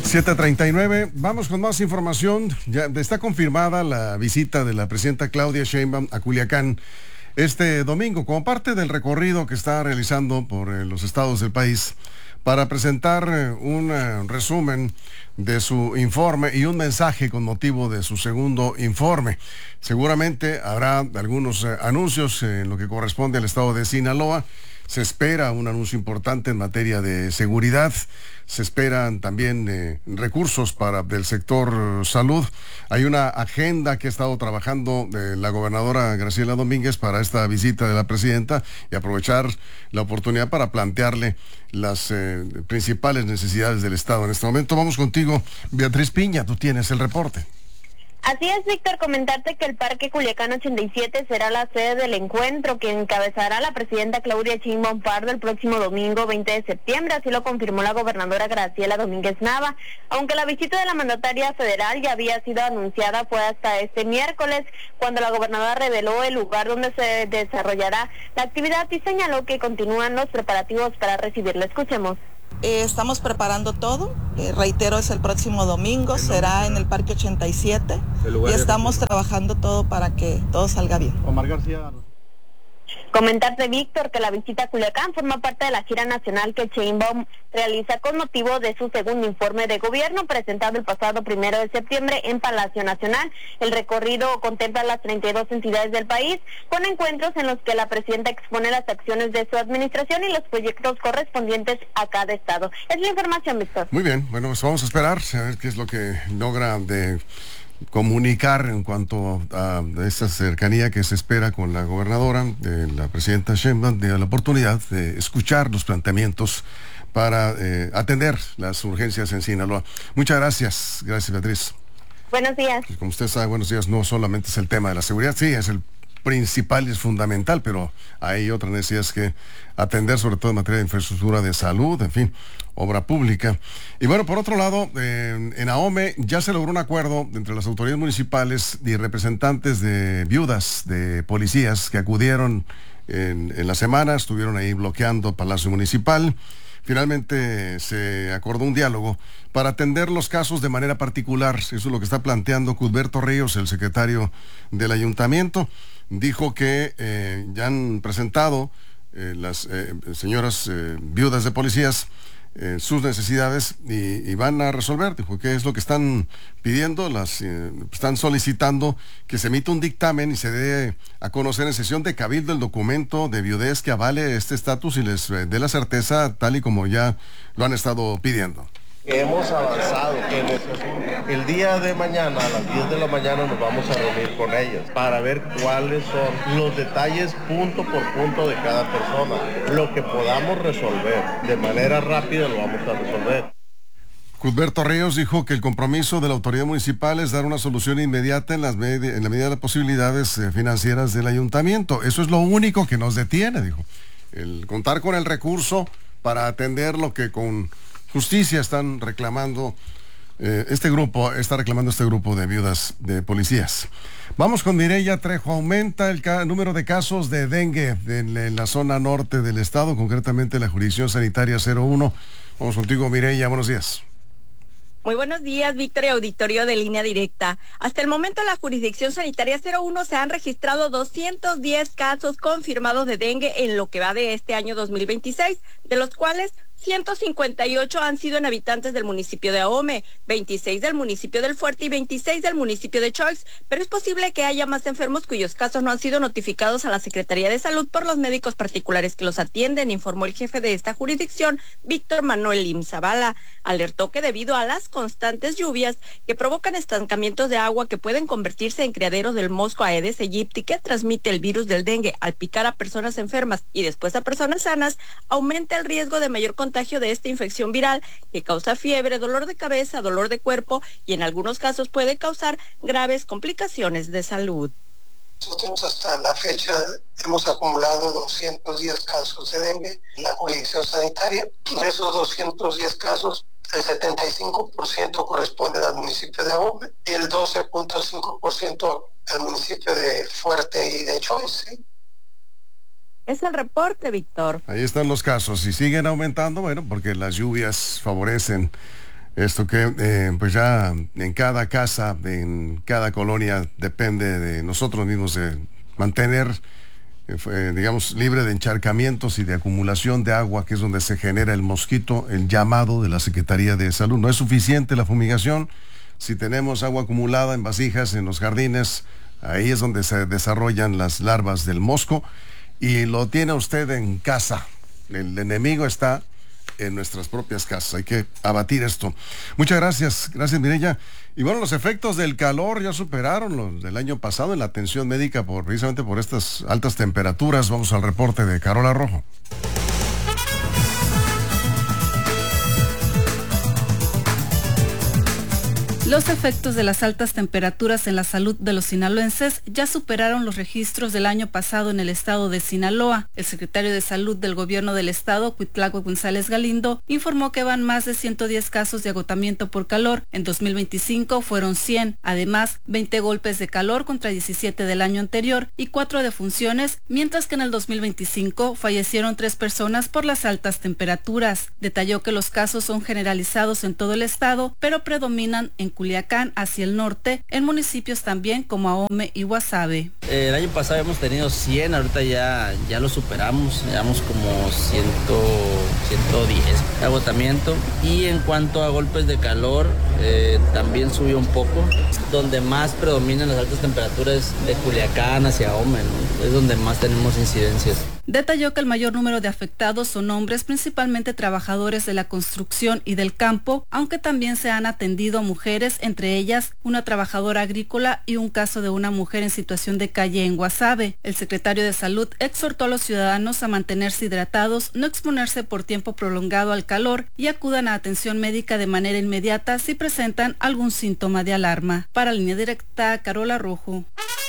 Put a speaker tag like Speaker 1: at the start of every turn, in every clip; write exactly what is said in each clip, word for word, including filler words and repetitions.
Speaker 1: siete treinta y nueve, vamos con más información. Ya está confirmada la visita de la presidenta Claudia Sheinbaum a Culiacán este domingo como parte del recorrido que está realizando por eh, los estados del país para presentar eh, un eh, resumen de su informe y un mensaje con motivo de su segundo informe. Seguramente habrá algunos eh, anuncios en lo que corresponde al estado de Sinaloa. Se espera un anuncio importante en materia de seguridad. Se esperan también eh, recursos para del sector eh, salud. Hay una agenda que ha estado trabajando eh, la gobernadora Graciela Domínguez para esta visita de la presidenta y aprovechar la oportunidad para plantearle las eh, principales necesidades del estado en este momento. Vamos contigo, Beatriz Piña, tú tienes el reporte.
Speaker 2: Así es, Víctor, comentarte que el Parque Culiacán ochenta y siete será la sede del encuentro que encabezará la presidenta Claudia Sheinbaum Pardo el próximo domingo veinte de septiembre, así lo confirmó la gobernadora Graciela Domínguez Nava. Aunque la visita de la mandataria federal ya había sido anunciada, fue hasta este miércoles cuando la gobernadora reveló el lugar donde se desarrollará la actividad y señaló que continúan los preparativos para recibirla. Escuchemos.
Speaker 3: Eh, estamos preparando todo, eh, reitero, es el próximo domingo, será en el Parque ochenta y siete y estamos trabajando todo para que todo salga bien.
Speaker 4: Omar García.
Speaker 2: Comentarte, Víctor, que la visita a Culiacán forma parte de la gira nacional que Sheinbaum realiza con motivo de su segundo informe de gobierno presentado el pasado primero de septiembre en Palacio Nacional. El recorrido contempla las treinta y dos entidades del país con encuentros en los que la presidenta expone las acciones de su administración y los proyectos correspondientes a cada estado. Es la información, Víctor.
Speaker 1: Muy bien, bueno, pues vamos a esperar a ver qué es lo que logra de comunicar en cuanto a esta cercanía que se espera con la gobernadora, de la presidenta Sheinbaum, de la oportunidad de escuchar los planteamientos para eh, atender las urgencias en Sinaloa. Muchas gracias, gracias Beatriz.
Speaker 2: Buenos días.
Speaker 1: Como usted sabe, buenos días, no solamente es el tema de la seguridad, sí, es el principal y es fundamental, pero hay otras necesidades que atender, sobre todo en materia de infraestructura de salud, en fin, obra pública. Y bueno, por otro lado, eh, en Ahome ya se logró un acuerdo entre las autoridades municipales y representantes de viudas de policías que acudieron en, en la semana, estuvieron ahí bloqueando Palacio Municipal. Finalmente se acordó un diálogo para atender los casos de manera particular. Eso es lo que está planteando Cuthberto Ríos, el secretario del ayuntamiento. Dijo que eh, ya han presentado eh, las eh, señoras eh, viudas de policías eh, sus necesidades y, y van a resolver. Dijo que es lo que están pidiendo, las eh, están solicitando que se emita un dictamen y se dé a conocer en sesión de cabildo el documento de viudez que avale este estatus y les eh, dé la certeza tal y como ya lo han estado pidiendo.
Speaker 4: Hemos avanzado en ese asunto. El día de mañana, a las diez de la mañana, nos vamos a reunir con ellas para ver cuáles son los detalles punto por punto de cada persona. Lo que podamos resolver de manera rápida lo vamos a resolver.
Speaker 1: Cuthberto Ríos dijo que el compromiso de la autoridad municipal es dar una solución inmediata en, las med- en la medida de las posibilidades eh, financieras del ayuntamiento. Eso es lo único que nos detiene, dijo. El contar con el recurso para atender lo que con justicia están reclamando, eh, este grupo, está reclamando este grupo de viudas de policías. Vamos con Mireya Trejo. Aumenta el ca- número de casos de dengue en, en la zona norte del estado, concretamente la jurisdicción sanitaria cero uno. Vamos contigo, Mireya, buenos días.
Speaker 5: Muy buenos días, Víctor y auditorio de Línea Directa. Hasta el momento en la jurisdicción sanitaria cero uno se han registrado doscientos diez casos confirmados de dengue en lo que va de este año dos mil veintiséis, de los cuales ciento cincuenta y ocho han sido en habitantes del municipio de Ahome, veintiséis del municipio del Fuerte y veintiséis del municipio de Choix, pero es posible que haya más enfermos cuyos casos no han sido notificados a la Secretaría de Salud por los médicos particulares que los atienden, informó el jefe de esta jurisdicción, Víctor Manuel Lim Zavala. Alertó que debido a las constantes lluvias que provocan estancamientos de agua que pueden convertirse en criaderos del mosco Aedes aegypti, que transmite el virus del dengue al picar a personas enfermas y después a personas sanas, aumenta el riesgo de mayor contagio de esta infección viral que causa fiebre, dolor de cabeza, dolor de cuerpo y en algunos casos puede causar graves complicaciones de salud.
Speaker 6: Nosotros hasta la fecha hemos acumulado doscientos diez casos de dengue en la jurisdicción sanitaria. De esos doscientos diez casos, el setenta y cinco por ciento corresponde al municipio de Ahome y el doce punto cinco por ciento al municipio de Fuerte y de Choix. ¿Sí?
Speaker 5: Es el reporte, Víctor.
Speaker 1: Ahí están los casos y siguen aumentando, bueno, porque las lluvias favorecen Esto que eh, pues ya en cada casa, en cada colonia, depende de nosotros mismos de mantener, eh, digamos, libre de encharcamientos y de acumulación de agua, que es donde se genera el mosquito, el llamado de la Secretaría de Salud. No es suficiente la fumigación. Si tenemos agua acumulada en vasijas, en los jardines, ahí es donde se desarrollan las larvas del mosco, y lo tiene usted en casa. El enemigo está en nuestras propias casas. Hay que abatir esto. Muchas gracias, gracias Mireya. Y bueno, los efectos del calor ya superaron los del año pasado en la atención médica por precisamente por estas altas temperaturas. Vamos al reporte de Carola Rojo.
Speaker 7: Los efectos de las altas temperaturas en la salud de los sinaloenses ya superaron los registros del año pasado en el estado de Sinaloa. El secretario de Salud del gobierno del estado, Cuitláhuac González Galindo, informó que van más de ciento diez casos de agotamiento por calor. En dos mil veinticinco fueron cien. Además, veinte golpes de calor contra diecisiete del año anterior y cuatro defunciones, mientras que en el dos mil veinticinco fallecieron tres personas por las altas temperaturas. Detalló que los casos son generalizados en todo el estado, pero predominan en Culiacán hacia el norte, en municipios también como Ahome y Guasave.
Speaker 8: El año pasado hemos tenido cien, ahorita ya, ya lo superamos, llevamos como cien, ciento diez de agotamiento. Y en cuanto a golpes de calor, eh, también subió un poco. Donde más predominan las altas temperaturas de Culiacán hacia Ahome, ¿no? Es donde más tenemos incidencias.
Speaker 7: Detalló que el mayor número de afectados son hombres, principalmente trabajadores de la construcción y del campo, aunque también se han atendido a mujeres, entre ellas una trabajadora agrícola y un caso de una mujer en situación de calle en Guasave. El secretario de Salud exhortó a los ciudadanos a mantenerse hidratados, no exponerse por tiempo prolongado al calor y acudan a atención médica de manera inmediata si presentan algún síntoma de alarma. Para Línea Directa, Carola Rojo.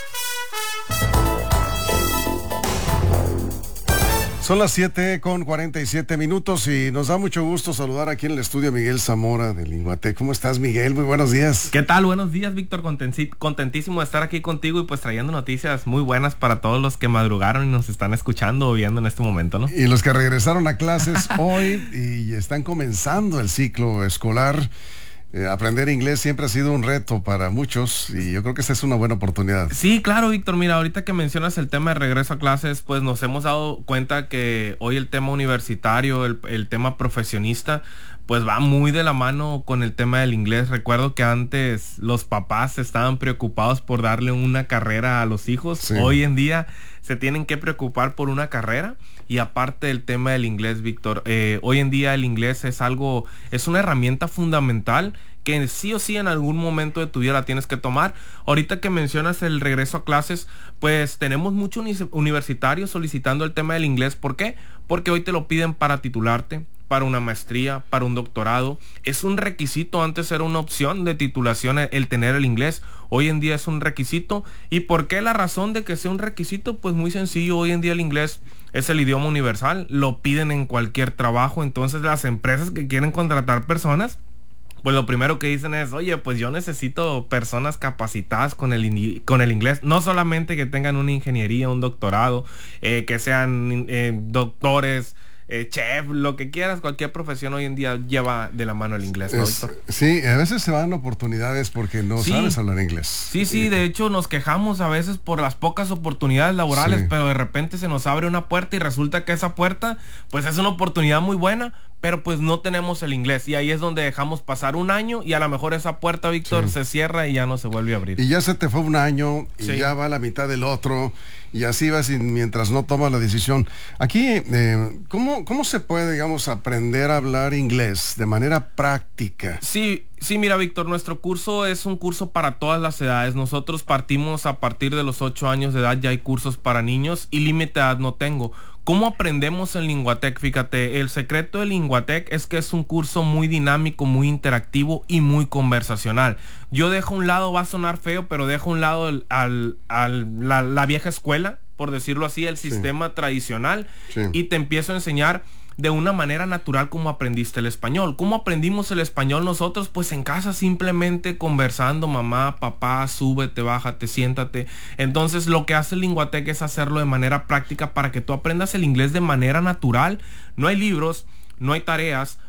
Speaker 1: Son las siete con cuarenta y siete minutos y nos da mucho gusto saludar aquí en el estudio a Miguel Zamora del Linguatec. ¿Cómo estás, Miguel? Muy buenos días.
Speaker 9: ¿Qué tal? Buenos días, Víctor. Contentísimo de estar aquí contigo y pues trayendo noticias muy buenas para todos los que madrugaron y nos están escuchando o viendo en este momento, ¿no?
Speaker 1: Y los que regresaron a clases hoy y están comenzando el ciclo escolar. Eh, aprender inglés siempre ha sido un reto para muchos y yo creo que esta es una buena oportunidad.
Speaker 9: Sí, claro, Víctor. Mira, ahorita que mencionas el tema de regreso a clases, pues nos hemos dado cuenta que hoy el tema universitario, el, el tema profesionista, pues va muy de la mano con el tema del inglés. Recuerdo que antes los papás estaban preocupados por darle una carrera a los hijos. Sí. Hoy en día se tienen que preocupar por una carrera. Y aparte del tema del inglés, Víctor, eh, hoy en día el inglés es algo, es una herramienta fundamental que sí o sí en algún momento de tu vida la tienes que tomar. Ahorita que mencionas el regreso a clases, pues tenemos muchos universitarios solicitando el tema del inglés. ¿Por qué? Porque hoy te lo piden para titularte, para una maestría, para un doctorado. Es un requisito. Antes era una opción de titulación el tener el inglés. Hoy en día es un requisito. ¿Y por qué la razón de que sea un requisito? Pues muy sencillo. Hoy en día el inglés es el idioma universal. Lo piden en cualquier trabajo. Entonces las empresas que quieren contratar personas, pues lo primero que dicen es, oye, pues yo necesito personas capacitadas con el, con el inglés. No solamente que tengan una ingeniería, un doctorado, eh, que sean eh, doctores, Eh, chef, lo que quieras, cualquier profesión hoy en día lleva de la mano el inglés, ¿no,
Speaker 1: es, sí, a veces se van oportunidades porque no sí. sabes hablar inglés.
Speaker 9: Sí, sí, de hecho nos quejamos a veces por las pocas oportunidades laborales, sí. pero de repente se nos abre una puerta y resulta que esa puerta, pues es una oportunidad muy buena, pero pues no tenemos el inglés y ahí es donde dejamos pasar un año y a lo mejor esa puerta, Víctor, sí. se cierra y ya no se vuelve a abrir.
Speaker 1: Y ya se te fue un año y sí. ya va a la mitad del otro y así vas y mientras no tomas la decisión. Aquí, eh, ¿cómo, ¿cómo se puede, digamos, aprender a hablar inglés de manera práctica?
Speaker 9: Sí, sí, mira, Víctor, nuestro curso es un curso para todas las edades. Nosotros partimos a partir de los ocho años de edad, ya hay cursos para niños y límite de edad no tengo. ¿Cómo aprendemos en Linguatec? Fíjate, el secreto de Linguatec es que es un curso muy dinámico, muy interactivo y muy conversacional. Yo dejo a un lado, va a sonar feo, pero dejo a un lado al, al, al, la, la vieja escuela, por decirlo así, el sí. sistema tradicional, sí. y te empiezo a enseñar de una manera natural como aprendiste el español. ¿Cómo aprendimos el español nosotros? Pues en casa simplemente conversando, mamá, papá, súbete, bájate, siéntate. Entonces lo que hace el Linguatec es hacerlo de manera práctica para que tú aprendas el inglés de manera natural. No hay libros, no hay tareas,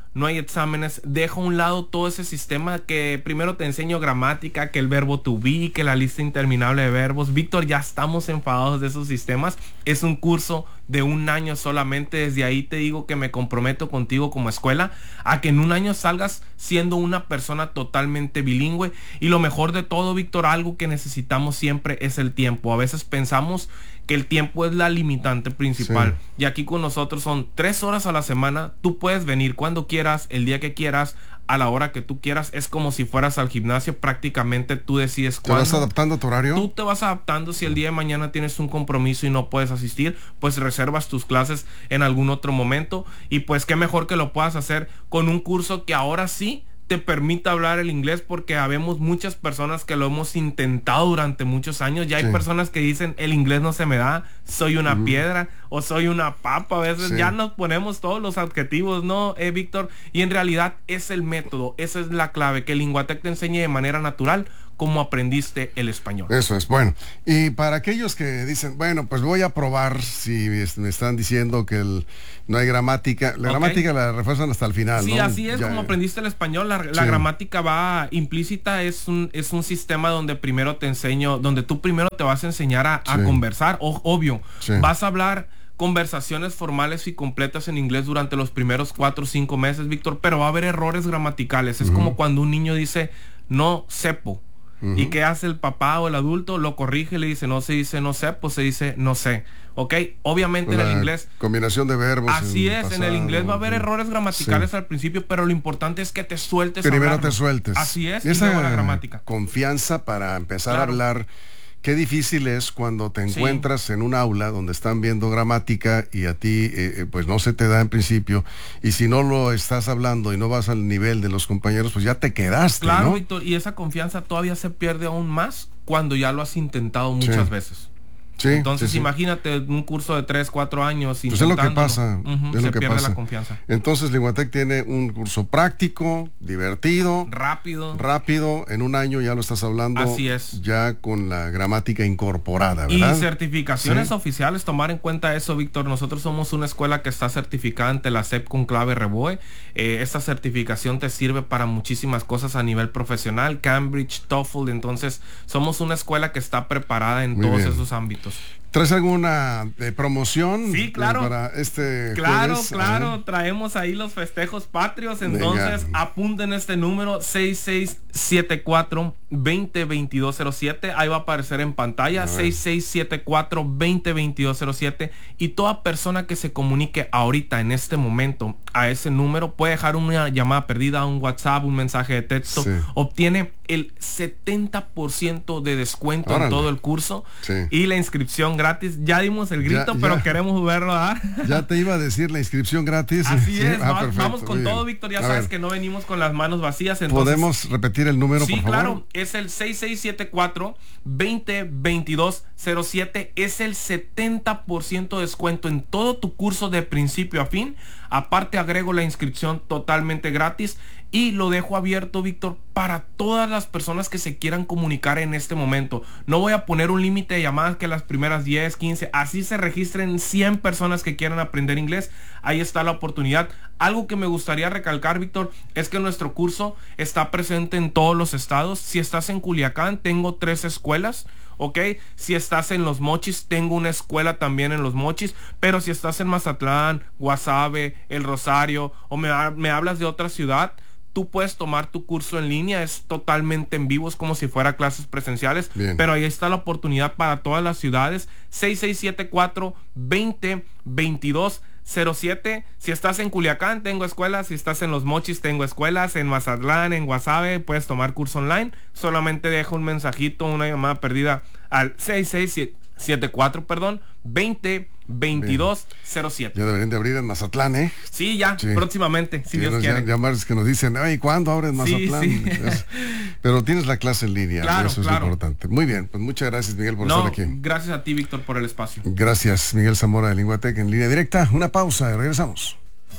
Speaker 9: no hay exámenes, deja a un lado todo ese sistema que primero te enseño gramática, que el verbo to be, que la lista interminable de verbos. Víctor, ya estamos enfadados de esos sistemas. Es un curso de un año solamente. Desde ahí te digo que me comprometo contigo como escuela a que en un año salgas siendo una persona totalmente bilingüe. Y lo mejor de todo, Víctor, algo que necesitamos siempre es el tiempo. A veces pensamos que el tiempo es la limitante principal. Sí. Y aquí con nosotros son tres horas a la semana. Tú puedes venir cuando quieras, el día que quieras, a la hora que tú quieras. Es como si fueras al gimnasio. Prácticamente tú decides cuándo.
Speaker 1: ¿Te vas adaptando a tu horario?
Speaker 9: Tú te vas adaptando. Si el día de mañana tienes un compromiso y no puedes asistir, pues reservas tus clases en algún otro momento. Y pues qué mejor que lo puedas hacer con un curso que ahora sí te permita hablar el inglés, porque habemos muchas personas que lo hemos intentado durante muchos años. Ya hay sí. personas que dicen, el inglés no se me da, soy una uh-huh. piedra o soy una papa. A veces sí. ya nos ponemos todos los adjetivos, ¿no, eh, Víctor? Y en realidad es el método, esa es la clave, que el Linguatec te enseñe de manera natural cómo aprendiste el español.
Speaker 1: Eso es, bueno. Y para aquellos que dicen, bueno, pues voy a probar, si me están diciendo que el, no hay gramática, la okay. gramática la refuerzan hasta el final,
Speaker 9: sí,
Speaker 1: ¿no?
Speaker 9: así es, ya, como aprendiste el español, la, la sí. gramática va implícita, es un, es un sistema donde primero te enseño, donde tú primero te vas a enseñar a, sí. a conversar, o, obvio, sí. vas a hablar conversaciones formales y completas en inglés durante los primeros cuatro o cinco meses, Víctor, pero va a haber errores gramaticales. Es uh-huh. como cuando un niño dice, no sepo. Uh-huh. ¿Y qué hace el papá o el adulto? Lo corrige y le dice, no se dice no sé, pues se dice no sé. ¿Ok? Obviamente en el inglés.
Speaker 1: Combinación de verbos.
Speaker 9: Así es, pasado, en el inglés va a haber sí. errores gramaticales sí. al principio, pero lo importante es que te sueltes.
Speaker 1: Primero hablarlo. te sueltes.
Speaker 9: Así es,
Speaker 1: y, y esa la gramática. Confianza para empezar claro. a hablar. Qué difícil es cuando te encuentras sí. en un aula donde están viendo gramática y a ti eh, pues no se te da en principio, y si no lo estás hablando y no vas al nivel de los compañeros, pues ya te quedaste,
Speaker 9: claro,
Speaker 1: ¿no?
Speaker 9: Víctor, y esa confianza todavía se pierde aún más cuando ya lo has intentado muchas sí. veces. Sí, Entonces sí, sí. imagínate un curso de tres, cuatro años
Speaker 1: pues es lo que pasa, uh-huh, es
Speaker 9: se
Speaker 1: lo que
Speaker 9: pierde
Speaker 1: pasa.
Speaker 9: la confianza.
Speaker 1: Entonces Linguatec tiene un curso práctico, divertido,
Speaker 9: rápido,
Speaker 1: rápido, en un año ya lo estás hablando.
Speaker 9: Así es.
Speaker 1: Ya con la gramática incorporada, ¿verdad?
Speaker 9: Y certificaciones sí. oficiales, tomar en cuenta eso, Víctor. Nosotros somos una escuela que está certificada ante la S E P con clave REBOE. Eh, esta certificación te sirve para muchísimas cosas a nivel profesional, Cambridge, TOEFL. Entonces somos una escuela que está preparada en Muy todos bien. esos ámbitos.
Speaker 1: ¿Traes alguna eh, promoción?
Speaker 9: Sí, claro.
Speaker 1: Para este
Speaker 9: Claro,
Speaker 1: jueves?
Speaker 9: claro. Traemos ahí los festejos patrios. Entonces, Venga. apunten este número seis seis siete cuatro, dos cero dos dos cero siete. Ahí va a aparecer en pantalla. seis seis siete cuatro, dos cero dos dos cero siete. Y toda persona que se comunique ahorita, en este momento, a ese número, puede dejar una llamada perdida, un WhatsApp, un mensaje de texto. Sí. Obtiene el setenta por ciento de descuento Órale. en todo el curso. Sí. Y la inscripción gratis. Ya dimos el grito, ya, ya. pero queremos verlo, ¿ah?
Speaker 1: Ya te iba a decir la inscripción gratis.
Speaker 9: Así
Speaker 1: sí.
Speaker 9: es,
Speaker 1: ah,
Speaker 9: va,
Speaker 1: perfecto,
Speaker 9: vamos con todo, Víctor. Ya a sabes ver. que no venimos con las manos vacías. Entonces,
Speaker 1: ¿podemos repetir el número,
Speaker 9: sí,
Speaker 1: por favor? Sí,
Speaker 9: claro. Es el seis seis siete cuatro, dos cero dos dos cero siete. Es el setenta por ciento de descuento en todo tu curso de principio a fin. Aparte agrego la inscripción totalmente gratis. Y lo dejo abierto, Víctor, para todas las personas que se quieran comunicar en este momento. No voy a poner un límite de llamadas que las primeras diez, quince, así se registren cien personas que quieran aprender inglés. Ahí está la oportunidad. Algo que me gustaría recalcar, Víctor, es que nuestro curso está presente en todos los estados. Si estás en Culiacán, tengo tres escuelas. ¿Ok? Si estás en Los Mochis, tengo una escuela también en Los Mochis, pero si estás en Mazatlán, Guasave, El Rosario, o me, me hablas de otra ciudad, tú puedes tomar tu curso en línea, es totalmente en vivo, es como si fuera clases presenciales. Bien. Pero ahí está la oportunidad para todas las ciudades. seis seis siete cuatro, dos cero dos dos cero siete. Si estás en Culiacán, tengo escuelas. Si estás en Los Mochis, tengo escuelas. En Mazatlán, en Guasave, puedes tomar curso online. Solamente deja un mensajito, una llamada perdida al seis seis siete cuatro, perdón, dos cero dos dos cero siete.
Speaker 1: Ya deberían de abrir en Mazatlán, ¿eh?
Speaker 9: Sí, ya, sí. próximamente, si sí, Dios quiere.
Speaker 1: Ya, ya que nos dicen, ay, ¿cuándo abres Mazatlán? Sí, sí. Es, pero tienes la clase en línea,
Speaker 9: claro,
Speaker 1: eso
Speaker 9: claro.
Speaker 1: es importante. Muy bien, pues muchas gracias, Miguel, por
Speaker 9: no,
Speaker 1: estar aquí.
Speaker 9: Gracias a ti, Víctor, por el espacio.
Speaker 1: Gracias, Miguel Zamora de Linguatec en línea directa. Una pausa y regresamos.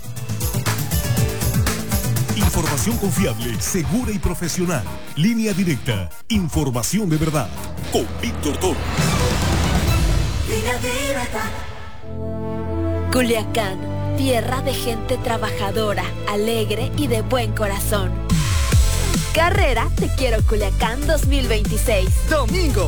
Speaker 10: Información confiable, segura y profesional. Línea directa. Información de verdad. Con Víctor Toro.
Speaker 11: Línea directa. Culiacán, tierra de gente trabajadora, alegre y de buen corazón. Carrera Te Quiero Culiacán dos mil veintiséis.
Speaker 12: Domingo,